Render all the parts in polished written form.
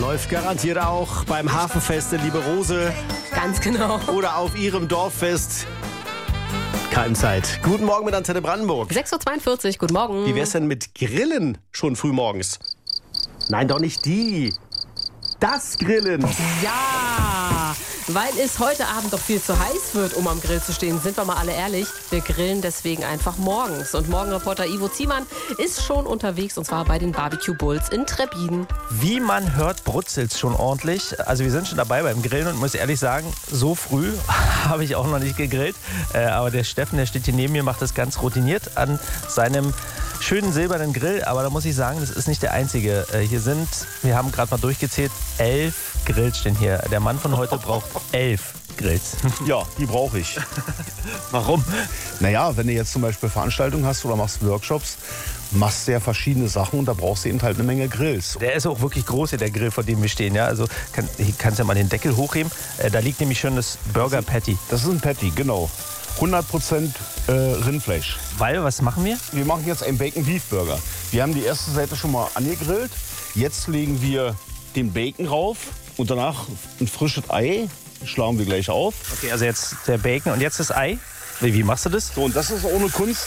läuft garantiert auch beim Hafenfest der Liebe Rose Ganz genau. oder auf ihrem Dorffest. Keimzeit. Guten Morgen mit Antenne Brandenburg. 6.42 Uhr, guten Morgen. Wie wär's denn mit Grillen schon früh morgens? Nein, doch nicht die. Das Grillen. Ja, weil es heute Abend doch viel zu heiß wird, um am Grill zu stehen. Sind wir mal alle ehrlich, wir grillen deswegen einfach morgens. Und Morgenreporter Ivo Ziemann ist schon unterwegs, und zwar bei den Barbecue Bulls in Trebbin. Wie man hört, brutzelt's schon ordentlich. Also wir sind schon dabei beim Grillen und muss ehrlich sagen, so früh habe ich auch noch nicht gegrillt. Aber der Steffen, der steht hier neben mir, macht das ganz routiniert an seinem schönen silbernen Grill. Aber da muss ich sagen, das ist nicht der einzige. Wir haben gerade mal durchgezählt, 11 Grills stehen hier. Der Mann von heute braucht 11 Grills. Ja, die brauche ich. Warum? Naja, wenn du jetzt zum Beispiel Veranstaltungen hast oder machst Workshops, machst du ja verschiedene Sachen und da brauchst du eben halt eine Menge Grills. Der ist auch wirklich groß, der Grill, vor dem wir stehen. Ja? Also kannst ja mal den Deckel hochheben. Da liegt nämlich schon das Burger Patty. Das ist ein Patty, genau. 100% Rindfleisch. Weil, was machen wir? Wir machen jetzt einen Bacon Beef Burger. Wir haben die erste Seite schon mal angegrillt. Jetzt legen wir den Bacon rauf und danach ein frisches Ei. Schlagen wir gleich auf. Okay, also jetzt der Bacon und jetzt das Ei. Wie machst du das? So, und das ist ohne Kunst.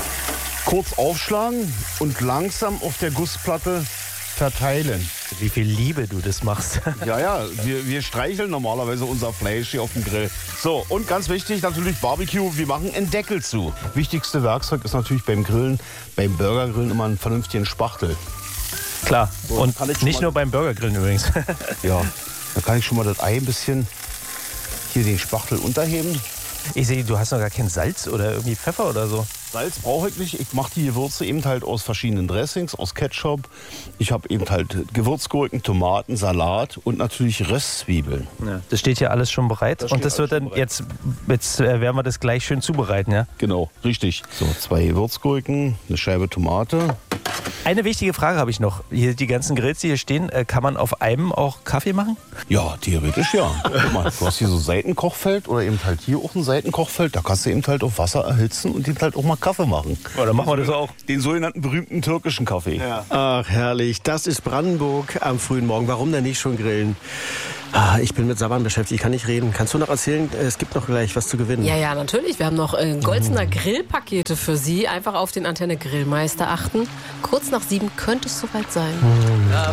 Kurz aufschlagen und langsam auf der Gussplatte verteilen. Wie viel Liebe du das machst. Ja, wir streicheln normalerweise unser Fleisch hier auf dem Grill. So, und ganz wichtig natürlich Barbecue, wir machen einen Deckel zu. Wichtigste Werkzeug ist natürlich beim Grillen, beim Burgergrillen immer einen vernünftigen Spachtel. Klar, So, und kann ich nicht schon nur beim Burgergrillen übrigens. Ja, da kann ich schon mal das Ei ein bisschen hier den Spachtel unterheben. Ich sehe, du hast noch gar kein Salz oder irgendwie Pfeffer oder so. Salz brauche ich nicht. Ich mache die Gewürze eben halt aus verschiedenen Dressings, aus Ketchup. Ich habe eben halt Gewürzgurken, Tomaten, Salat und natürlich Röstzwiebeln. Ja. Das steht hier alles schon bereit. Das Und steht das wird alles dann schon jetzt werden wir das gleich schön zubereiten, ja? Genau, richtig. So, 2 Gewürzgurken, eine Scheibe Tomate. Eine wichtige Frage habe ich noch. Hier, die ganzen Grills, die hier stehen, kann man auf einem auch Kaffee machen? Ja, theoretisch ja. Guck mal, du hast hier so Seitenkochfeld oder eben halt hier auch ein Seitenkochfeld. Da kannst du eben halt auf Wasser erhitzen und eben halt auch mal Kaffee machen. Ja, dann machen wir das auch. Den sogenannten berühmten türkischen Kaffee. Ja. Ach, herrlich. Das ist Brandenburg am frühen Morgen. Warum denn nicht schon grillen? Ich bin mit Sabbern beschäftigt, ich kann nicht reden. Kannst du noch erzählen, es gibt noch gleich was zu gewinnen? Ja, natürlich. Wir haben noch Golzener Grillpakete für Sie. Einfach auf den Antenne Grillmeister achten. Kurz nach 7 könnte es soweit sein.